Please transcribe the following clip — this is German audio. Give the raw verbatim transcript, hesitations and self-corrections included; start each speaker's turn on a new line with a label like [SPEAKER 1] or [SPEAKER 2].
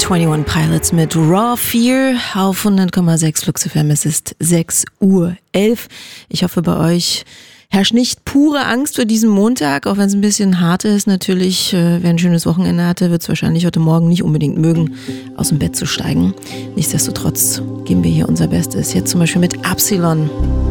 [SPEAKER 1] einundzwanzig Pilots mit Raw Fear auf hundert Komma sechs Flux F M. Es ist sechs Uhr elf. Ich hoffe, bei euch herrscht nicht pure Angst für diesen Montag, auch wenn es ein bisschen hart ist. Natürlich, äh, wer ein schönes Wochenende hatte, wird es wahrscheinlich heute Morgen nicht unbedingt mögen, aus dem Bett zu steigen. Nichtsdestotrotz geben wir hier unser Bestes. Jetzt zum Beispiel mit Absilon.